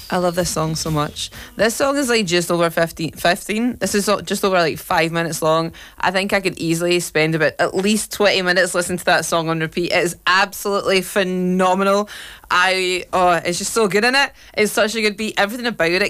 I love this song so much. This song is like just over 15. This is just over like 5 minutes long. I think I could easily spend about at least 20 minutes listening to that song on repeat. It is absolutely phenomenal. It's just so good in it. It's such a good beat. Everything about it